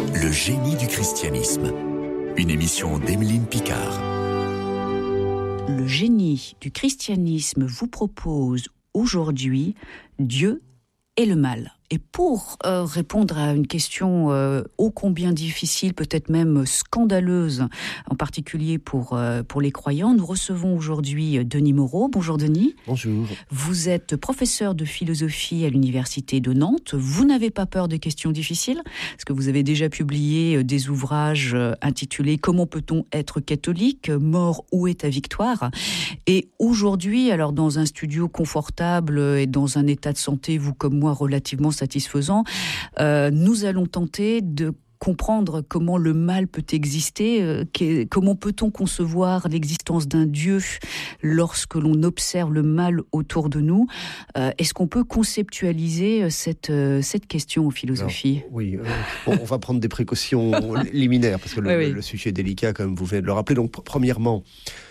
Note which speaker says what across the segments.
Speaker 1: Le génie du christianisme. Une émission d'Emeline Picard.
Speaker 2: Le génie du christianisme vous propose aujourd'hui Dieu et le mal. Et pour répondre à une question ô combien difficile, peut-être même scandaleuse, en particulier pour les croyants, nous recevons aujourd'hui Denis Moreau. Bonjour Denis.
Speaker 3: Bonjour.
Speaker 2: Vous êtes professeur de philosophie à l'université de Nantes. Vous n'avez pas peur des questions difficiles, parce que vous avez déjà publié des ouvrages intitulés « Comment peut-on être catholique ? Mort, où est ta victoire ?» Et aujourd'hui, alors dans un studio confortable et dans un état de santé, vous comme moi, relativement satisfaisant, nous allons tenter de comprendre comment le mal peut exister, comment peut-on concevoir l'existence d'un Dieu lorsque l'on observe le mal autour de nous. Est-ce qu'on peut conceptualiser cette question en philosophie ?
Speaker 3: Alors, oui, on va prendre des précautions liminaires, parce que le sujet est délicat, comme vous venez de le rappeler. Donc, premièrement,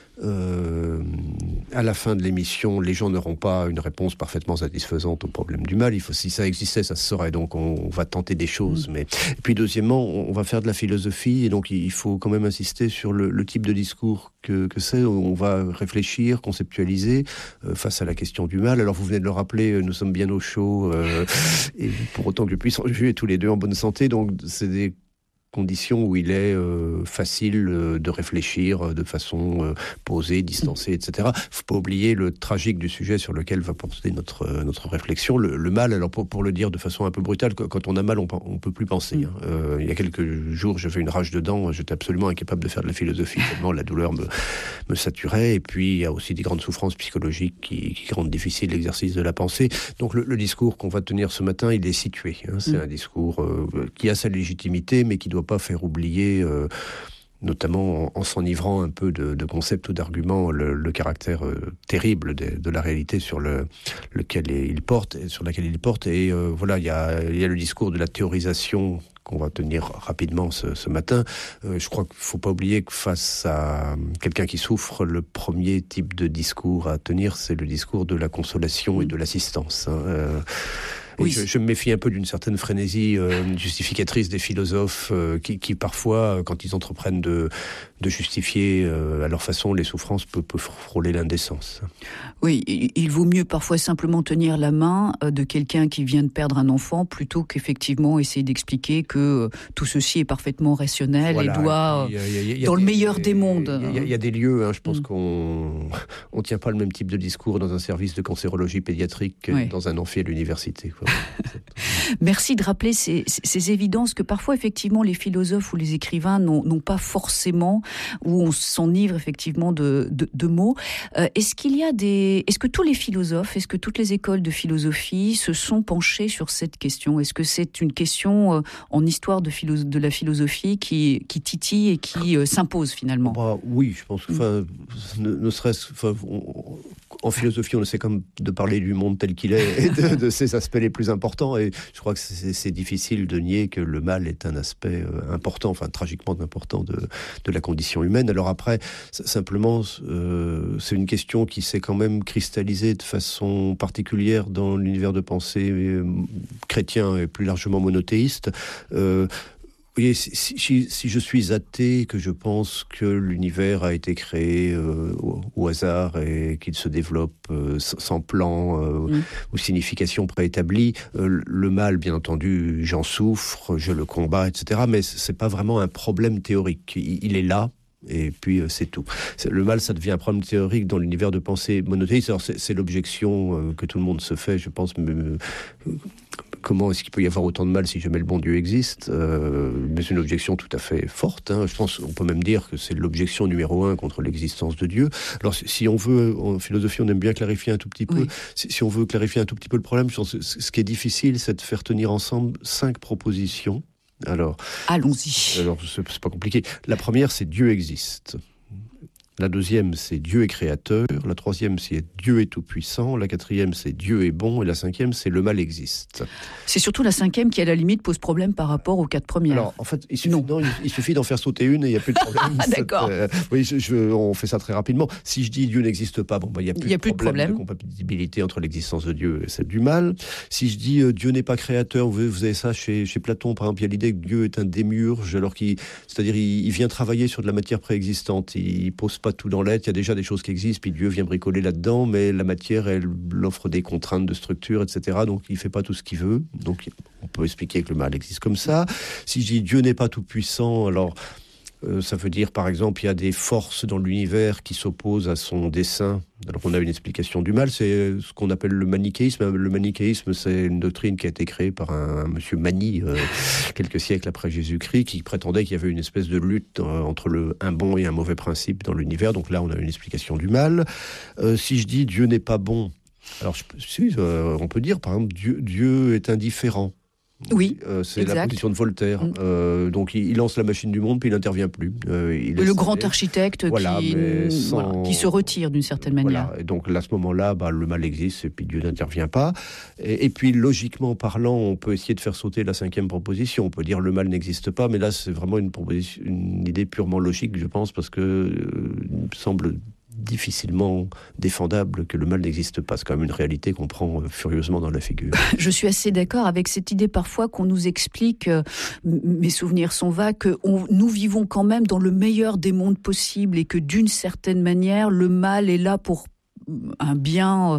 Speaker 3: à la fin de l'émission, les gens n'auront pas une réponse parfaitement satisfaisante au problème du mal. Si ça existait, ça se saurait. Donc, on va tenter des choses. Et puis, deuxièmement, on va faire de la philosophie. Et donc, il faut quand même insister sur le type de discours que c'est. On va réfléchir, conceptualiser face à la question du mal. Alors, vous venez de le rappeler, nous sommes bien au chaud. Et pour autant que je puisse en juger tous les deux en bonne santé. Donc, c'est des conditions où il est facile de réfléchir de façon posée, distancée, etc. Il ne faut pas oublier le tragique du sujet sur lequel va porter notre réflexion. Le mal, alors pour le dire de façon un peu brutale, quand on a mal, on ne peut plus penser. Il y a quelques jours, j'avais une rage de dents, j'étais absolument incapable de faire de la philosophie, tellement la douleur me saturait. Et puis, il y a aussi des grandes souffrances psychologiques qui rendent difficile l'exercice de la pensée. Donc, le discours qu'on va tenir ce matin, il est situé. C'est un discours qui a sa légitimité, mais qui doit pas faire oublier, notamment en s'enivrant un peu de concepts ou d'arguments, le caractère terrible de la réalité sur laquelle il porte. Et voilà, il y a le discours de la théorisation qu'on va tenir rapidement ce matin. Je crois qu'il ne faut pas oublier que face à quelqu'un qui souffre, le premier type de discours à tenir, c'est le discours de la consolation et de l'assistance. Oui. Je me méfie un peu d'une certaine frénésie justificatrice des philosophes qui parfois, quand ils entreprennent de justifier à leur façon les souffrances, peut frôler l'indécence.
Speaker 2: Oui, il vaut mieux parfois simplement tenir la main de quelqu'un qui vient de perdre un enfant plutôt qu'effectivement essayer d'expliquer que tout ceci est parfaitement rationnel et doit, dans le meilleur des mondes.
Speaker 3: Il y a des lieux, je pense qu'on ne tient pas le même type de discours dans un service de cancérologie pédiatrique que dans un amphi à l'université.
Speaker 2: Merci de rappeler ces évidences que parfois effectivement les philosophes ou les écrivains n'ont pas forcément, où on s'enivre effectivement de mots. Est-ce que tous les philosophes, est-ce que toutes les écoles de philosophie se sont penchées sur cette question ? Est-ce que c'est une question en histoire de la philosophie qui titille et qui s'impose finalement ?
Speaker 3: Oui, je pense que ne serait-ce en philosophie, on essaie comme de parler du monde tel qu'il est et de ses aspects les plus importants. Et je crois que c'est difficile de nier que le mal est un aspect important, tragiquement important de la condition humaine. Alors après, simplement, c'est une question qui s'est quand même cristallisée de façon particulière dans l'univers de pensée chrétien et plus largement monothéiste. Oui, si je suis athée, que je pense que l'univers a été créé au hasard et qu'il se développe sans plan ou signification préétablie, le mal, bien entendu, j'en souffre, je le combats, etc. Mais c'est pas vraiment un problème théorique. Il est là. Et puis c'est tout. Le mal, ça devient un problème théorique dans l'univers de pensée monothéiste. Alors c'est l'objection que tout le monde se fait, je pense. Comment est-ce qu'il peut y avoir autant de mal si jamais le bon Dieu existe ? Mais c'est une objection tout à fait forte. Je pense qu'on peut même dire que c'est l'objection numéro 1 contre l'existence de Dieu. Alors si on veut, en philosophie, on aime bien clarifier un tout petit peu. Si on veut clarifier un tout petit peu le problème, je pense que ce qui est difficile, c'est de faire tenir ensemble 5 propositions. Alors,
Speaker 2: allons-y.
Speaker 3: Alors, c'est pas compliqué. La première, c'est Dieu existe. La deuxième, c'est Dieu est créateur. La troisième, c'est Dieu est tout-puissant. La quatrième, c'est Dieu est bon. Et la cinquième, c'est le mal existe.
Speaker 2: C'est surtout la cinquième qui, à la limite, pose problème par rapport aux 4 premières.
Speaker 3: Alors, en fait, il suffit d'en faire sauter une et il n'y a plus de problème.
Speaker 2: D'accord.
Speaker 3: Oui, on fait ça très rapidement. Si je dis Dieu n'existe pas, il n'y a plus de problème de compatibilité entre l'existence de Dieu et celle du mal. Si je dis Dieu n'est pas créateur, vous avez ça chez Platon, par exemple, il y a l'idée que Dieu est un démiurge, c'est-à-dire il vient travailler sur de la matière préexistante. Il pose pas tout dans l'être, il y a déjà des choses qui existent, puis Dieu vient bricoler là-dedans, mais la matière, elle offre des contraintes de structure, etc. Donc il fait pas tout ce qu'il veut. Donc on peut expliquer que le mal existe comme ça. Si je dis Dieu n'est pas tout puissant, alors ça veut dire, par exemple, il y a des forces dans l'univers qui s'opposent à son dessein. Alors on a une explication du mal, c'est ce qu'on appelle le manichéisme. Le manichéisme, c'est une doctrine qui a été créée par un monsieur Mani, quelques siècles après Jésus-Christ, qui prétendait qu'il y avait une espèce de lutte entre un bon et un mauvais principe dans l'univers. Donc là, on a une explication du mal. Si je dis Dieu n'est pas bon, alors on peut dire, par exemple, Dieu est indifférent.
Speaker 2: Oui,
Speaker 3: c'est
Speaker 2: exact.
Speaker 3: la position de Voltaire. Donc il lance la machine du monde, puis il n'intervient plus.
Speaker 2: Le grand architecte qui se retire d'une certaine manière.
Speaker 3: Voilà. Et donc à ce moment-là, le mal existe et puis Dieu n'intervient pas. Et puis logiquement parlant, on peut essayer de faire sauter la cinquième proposition. On peut dire le mal n'existe pas, mais là c'est vraiment une idée purement logique, je pense, parce que il me semble difficilement défendable que le mal n'existe pas. C'est quand même une réalité qu'on prend furieusement dans la figure.
Speaker 2: Je suis assez d'accord avec cette idée parfois qu'on nous explique, mes souvenirs sont vagues, que nous vivons quand même dans le meilleur des mondes possibles et que d'une certaine manière, le mal est là pour un bien,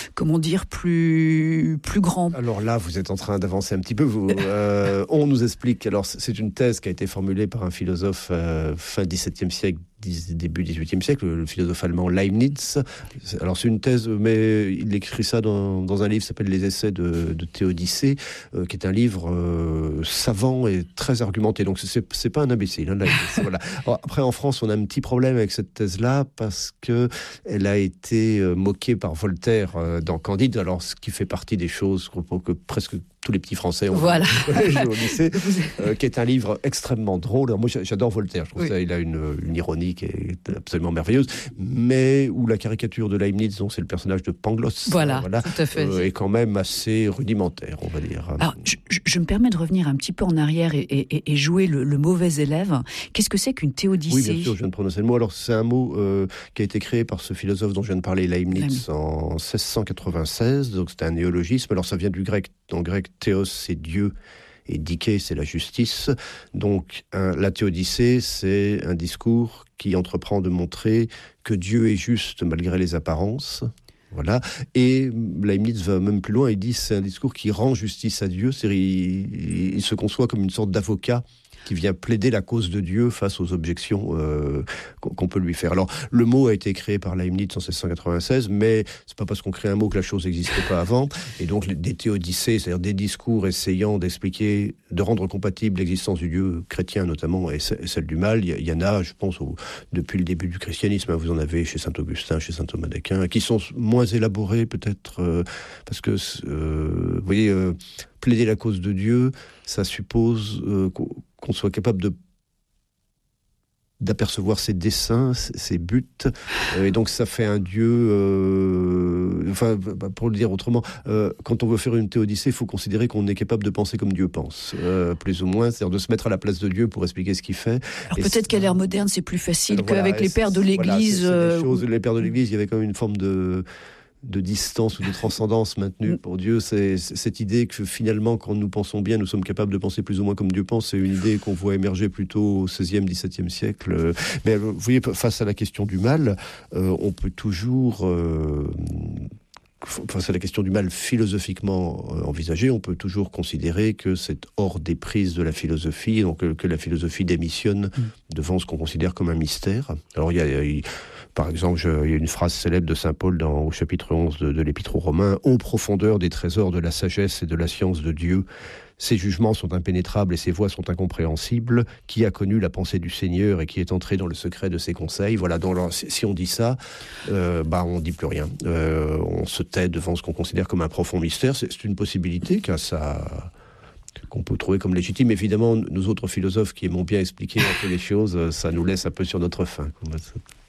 Speaker 2: plus grand.
Speaker 3: Alors là, vous êtes en train d'avancer un petit peu. On nous explique, alors c'est une thèse qui a été formulée par un philosophe fin XVIIe siècle, début XVIIIe siècle, le philosophe allemand Leibniz. Alors c'est une thèse, mais il écrit ça dans un livre qui s'appelle Les Essais de Théodicée, qui est un livre savant et très argumenté. Donc c'est pas un imbécile. Hein, voilà. Alors, après, en France, on a un petit problème avec cette thèse-là parce que elle a été moquée par Voltaire dans Candide. Alors ce qui fait partie des choses que presque tous les petits Français ont
Speaker 2: voilà.
Speaker 3: au collège et au lycée, qui est un livre extrêmement drôle. Alors, moi, j'adore Voltaire. Je trouve ça, il a une ironie qui est absolument merveilleuse, mais où la caricature de Leibniz, donc c'est le personnage de Pangloss,
Speaker 2: voilà, tout à fait.
Speaker 3: est quand même assez rudimentaire, on va dire.
Speaker 2: Alors, je me permets de revenir un petit peu en arrière et jouer le mauvais élève. Qu'est-ce que c'est qu'une théodicée ?
Speaker 3: Oui, bien sûr, je viens de prononcer le mot. Alors, c'est un mot qui a été créé par ce philosophe dont je viens de parler, Leibniz, en 1696. Donc, c'est un néologisme. Alors, ça vient du grec. En grec, théos, c'est Dieu, et dike, c'est la justice. Donc, la théodicée, c'est un discours qui entreprend de montrer que Dieu est juste malgré les apparences. Voilà. Et Leibniz va même plus loin, il dit que c'est un discours qui rend justice à Dieu, c'est-à-dire il se conçoit comme une sorte d'avocat qui vient plaider la cause de Dieu face aux objections qu'on peut lui faire. Alors, le mot a été créé par Leibniz en 1696, mais c'est pas parce qu'on crée un mot que la chose n'existait pas avant. Et donc, des théodicées, c'est-à-dire des discours essayant d'expliquer, de rendre compatible l'existence du Dieu chrétien notamment et celle du mal, il y en a, je pense, depuis le début du christianisme. Vous en avez chez saint Augustin, chez saint Thomas d'Aquin, qui sont moins élaborés peut-être, parce que, vous voyez, plaider la cause de Dieu, ça suppose qu'on soit capable d'apercevoir ses desseins, ses buts, et donc ça fait un Dieu, pour le dire autrement, quand on veut faire une théodicée, il faut considérer qu'on est capable de penser comme Dieu pense, plus ou moins, c'est-à-dire de se mettre à la place de Dieu pour expliquer ce qu'il fait.
Speaker 2: Alors peut-être qu'à l'ère moderne, c'est plus facile qu'avec les pères de l'Église.
Speaker 3: Les pères de l'Église, il y avait quand même une forme de distance ou de transcendance maintenue pour Dieu. C'est cette idée que finalement, quand nous pensons bien, nous sommes capables de penser plus ou moins comme Dieu pense. C'est une idée qu'on voit émerger plutôt au XVIe, XVIIe siècle. Mais vous voyez, face à la question du mal, on peut toujours... face à la question du mal philosophiquement envisagée, on peut toujours considérer que c'est hors des prises de la philosophie, donc que la philosophie démissionne devant ce qu'on considère comme un mystère. Alors par exemple, il y a une phrase célèbre de saint Paul au chapitre 11 de l'Épître aux Romains, « Ô profondeur des trésors de la sagesse et de la science de Dieu, ses jugements sont impénétrables et ses voies sont incompréhensibles. Qui a connu la pensée du Seigneur et qui est entré dans le secret de ses conseils ?» Voilà, si on dit ça, on ne dit plus rien. On se tait devant ce qu'on considère comme un profond mystère. C'est une possibilité qu'on peut trouver comme légitime. Évidemment, nous autres philosophes qui aimons bien expliquer un peu les choses, ça nous laisse un peu sur notre faim.